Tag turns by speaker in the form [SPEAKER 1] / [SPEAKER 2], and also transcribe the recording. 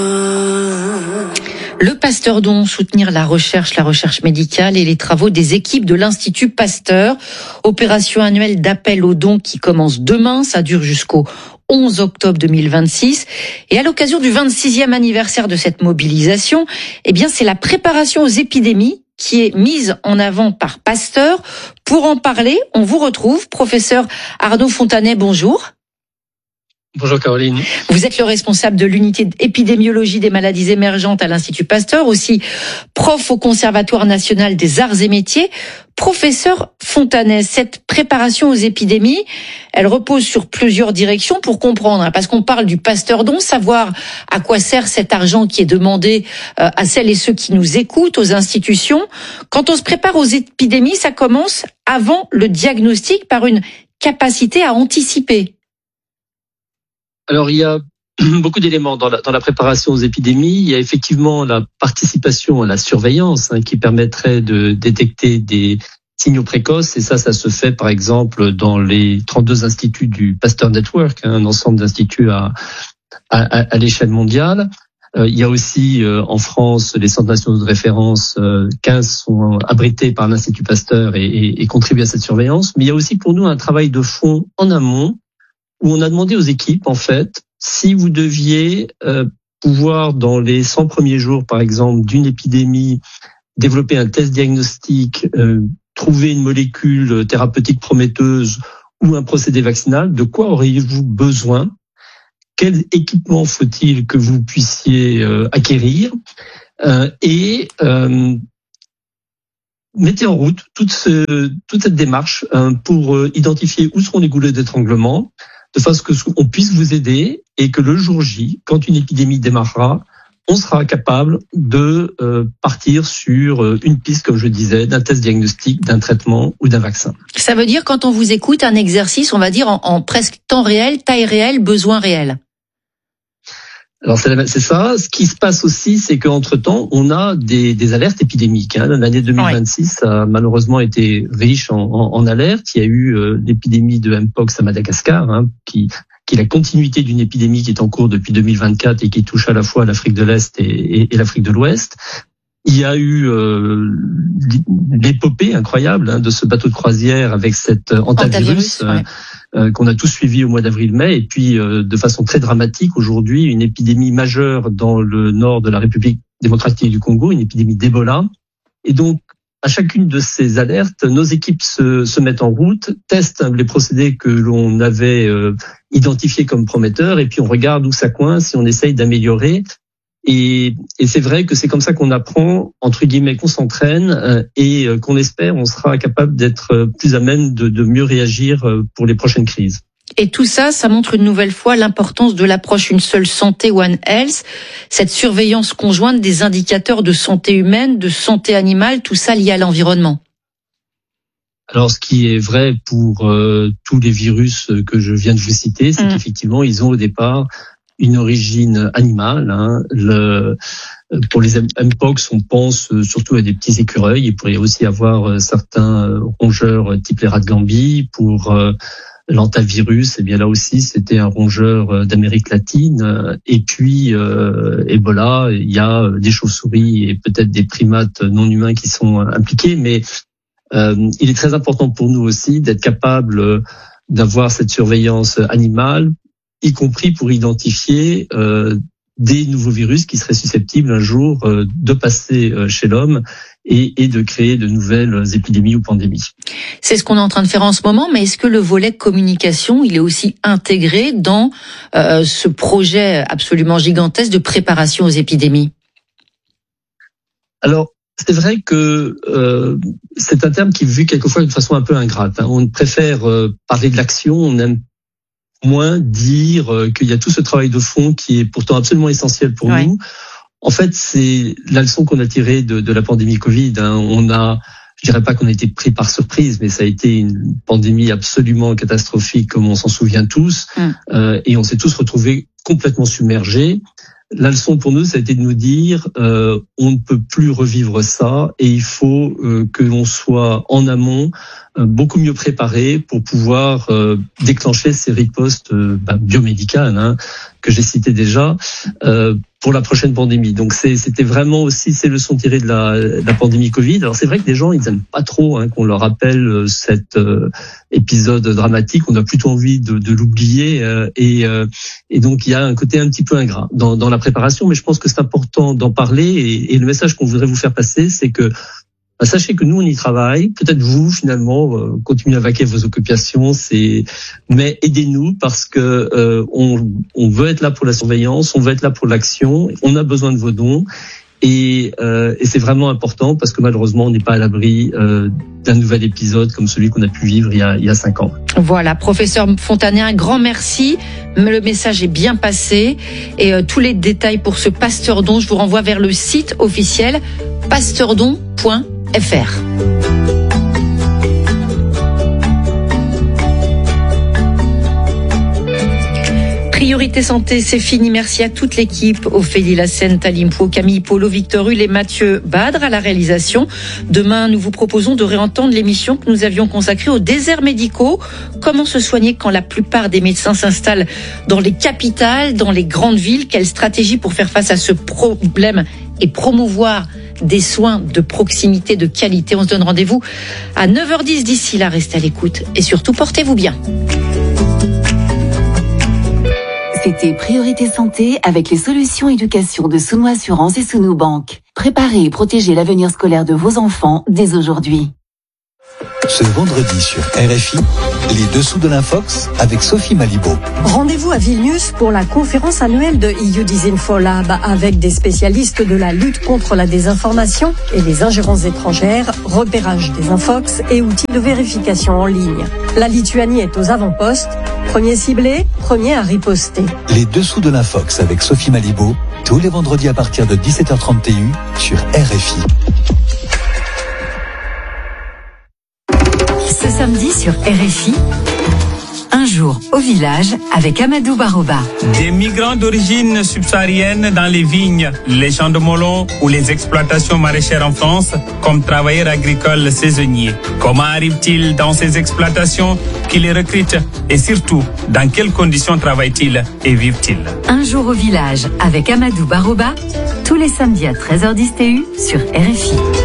[SPEAKER 1] Le Pasteur Don, soutenir la recherche médicale et les travaux des équipes de l'Institut Pasteur. Opération annuelle d'appel aux dons qui commence demain. Ça dure jusqu'au 11 octobre 2026. Et à l'occasion du 26e anniversaire de cette mobilisation, c'est la préparation aux épidémies qui est mise en avant par Pasteur. Pour en parler, on vous retrouve, professeur Arnaud Fontanet, bonjour.
[SPEAKER 2] Bonjour Caroline.
[SPEAKER 1] Vous êtes le responsable de l'unité d'épidémiologie des maladies émergentes à l'Institut Pasteur, aussi prof au Conservatoire national des arts et métiers. Professeur Fontanet, cette préparation aux épidémies, elle repose sur plusieurs directions pour comprendre, parce qu'on parle du Pasteur Don, savoir à quoi sert cet argent qui est demandé à celles et ceux qui nous écoutent, aux institutions. Quand on se prépare aux épidémies, ça commence avant le diagnostic par une capacité à anticiper.
[SPEAKER 2] Alors, il y a beaucoup d'éléments dans la préparation aux épidémies. Il y a effectivement la participation à la surveillance qui permettrait de détecter des signaux précoces. Et ça se fait par exemple dans les 32 instituts du Pasteur Network, un ensemble d'instituts à l'échelle mondiale. Il y a aussi en France les centres nationaux de référence, 15 sont abrités par l'Institut Pasteur et contribuent à cette surveillance. Mais il y a aussi pour nous un travail de fond en amont, où on a demandé aux équipes, en fait, si vous deviez pouvoir, dans les 100 premiers jours, par exemple, d'une épidémie, développer un test diagnostique, trouver une molécule thérapeutique prometteuse ou un procédé vaccinal, de quoi auriez-vous besoin? Quel équipement faut-il que vous puissiez acquérir? Mettez en route toute cette démarche pour identifier où seront les goulets d'étranglement, de façon qu'on puisse vous aider et que le jour J, quand une épidémie démarrera, on sera capable de partir sur une piste, comme je disais, d'un test diagnostique, d'un traitement ou d'un vaccin.
[SPEAKER 1] Ça veut dire, quand on vous écoute, un exercice, on va dire, en presque temps réel, taille réelle, besoin réel.
[SPEAKER 2] Alors c'est ça. Ce qui se passe aussi, c'est qu'entre-temps, on a des alertes épidémiques. L'année 2026 a malheureusement été riche en alertes. Il y a eu l'épidémie de Mpox à Madagascar, qui est la continuité d'une épidémie qui est en cours depuis 2024 et qui touche à la fois l'Afrique de l'Est et l'Afrique de l'Ouest. Il y a eu l'épopée incroyable de ce bateau de croisière avec cet antivirus qu'on a tous suivi au mois d'avril-mai, et puis de façon très dramatique aujourd'hui, une épidémie majeure dans le nord de la République démocratique du Congo, une épidémie d'Ebola. Et donc, à chacune de ces alertes, nos équipes se mettent en route, testent les procédés que l'on avait identifiés comme prometteurs, et puis on regarde où ça coince et on essaye d'améliorer. Et c'est vrai que c'est comme ça qu'on apprend, entre guillemets, qu'on s'entraîne et qu'on espère, on sera capable d'être plus à même de mieux réagir pour les prochaines crises.
[SPEAKER 1] Et tout ça, ça montre une nouvelle fois l'importance de l'approche Une seule santé, One Health, cette surveillance conjointe des indicateurs de santé humaine, de santé animale, tout ça lié à l'environnement.
[SPEAKER 2] Alors, ce qui est vrai pour tous les virus que je viens de vous citer, c'est qu'effectivement, ils ont au départ une origine animale. Pour les Mpox, on pense surtout à des petits écureuils. Il pourrait aussi avoir certains rongeurs type les rats de Gambie. Pour l'antavirus, là aussi, c'était un rongeur d'Amérique latine. Et puis, Ebola, il y a des chauves-souris et peut-être des primates non humains qui sont impliqués. Mais il est très important pour nous aussi d'être capable d'avoir cette surveillance animale, y compris pour identifier des nouveaux virus qui seraient susceptibles un jour de passer chez l'homme et de créer de nouvelles épidémies ou pandémies.
[SPEAKER 1] C'est ce qu'on est en train de faire en ce moment, mais est-ce que le volet communication, il est aussi intégré dans ce projet absolument gigantesque de préparation aux épidémies?
[SPEAKER 2] Alors, c'est vrai que c'est un terme qui est vu quelquefois de façon un peu ingrate. On préfère parler de l'action, on aime moins dire qu'il y a tout ce travail de fond qui est pourtant absolument essentiel pour nous. En fait, c'est la leçon qu'on a tirée de la pandémie Covid. Je dirais pas qu'on a été pris par surprise, mais ça a été une pandémie absolument catastrophique, comme on s'en souvient tous, et on s'est tous retrouvés complètement submergés. La leçon pour nous, ça a été de nous dire on ne peut plus revivre ça et il faut que l'on soit en amont beaucoup mieux préparé pour pouvoir déclencher ces ripostes biomédicales que j'ai citées déjà. pour la prochaine pandémie. Donc c'était vraiment aussi ces leçons tirées de la pandémie Covid. Alors c'est vrai que les gens ils aiment pas trop qu'on leur rappelle cet épisode dramatique. On a plutôt envie de l'oublier et donc il y a un côté un petit peu ingrat dans la préparation. Mais je pense que c'est important d'en parler et le message qu'on voudrait vous faire passer, c'est que sachez que nous on y travaille. Peut-être vous finalement continuez à vaquer vos occupations, mais aidez-nous parce que on veut être là pour la surveillance, on veut être là pour l'action. On a besoin de vos dons et c'est vraiment important parce que malheureusement on n'est pas à l'abri d'un nouvel épisode comme celui qu'on a pu vivre il y a 5 ans.
[SPEAKER 1] Voilà, professeur Fontanet, un grand merci. Le message est bien passé et tous les détails pour ce Pasteur Don, je vous renvoie vers le site officiel pasteurdon.fr. Priorité santé, c'est fini. Merci à toute l'équipe, Ophélie Lassène, Talim Pou, Camille Polo, Victor Hull et Mathieu Badre à la réalisation. Demain, nous vous proposons de réentendre l'émission que nous avions consacrée aux déserts médicaux. Comment se soigner quand la plupart des médecins s'installent dans les capitales, dans les grandes villes? Quelle stratégie pour faire face à ce problème et promouvoir des soins de proximité, de qualité? On se donne rendez-vous à 9h10. D'ici là, restez à l'écoute et surtout, portez-vous bien.
[SPEAKER 3] C'était Priorité Santé avec les solutions éducation de Sounou Assurance et Sounou Banque. Préparez et protégez l'avenir scolaire de vos enfants dès aujourd'hui.
[SPEAKER 4] Ce vendredi sur RFI, les dessous de l'Infox avec Sophie Malibaud.
[SPEAKER 5] Rendez-vous à Vilnius pour la conférence annuelle de EU Disinfo Lab avec des spécialistes de la lutte contre la désinformation et les ingérences étrangères, repérage des infox et outils de vérification en ligne. La Lituanie est aux avant-postes. Premier ciblé, premier à riposter.
[SPEAKER 4] Les dessous de l'Infox avec Sophie Malibaud, tous les vendredis à partir de 17h30 TU sur RFI.
[SPEAKER 3] Ce samedi sur RFI, un jour au village avec Amadou Baroba.
[SPEAKER 6] Des migrants d'origine subsaharienne dans les vignes, les champs de melons ou les exploitations maraîchères en France comme travailleurs agricoles saisonniers. Comment arrivent-ils dans ces exploitations? Qui les recrutent? Et surtout, dans quelles conditions travaillent-ils et vivent-ils?
[SPEAKER 3] Un jour au village avec Amadou Baroba, tous les samedis à 13h10 TU sur RFI.